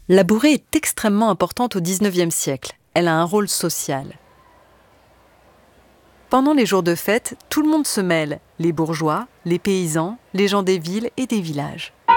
La bourrée est extrêmement importante au XIXe siècle. Elle a un rôle social. Pendant les jours de fête, tout le monde se mêle, les bourgeois, les paysans, les gens des villes et des villages.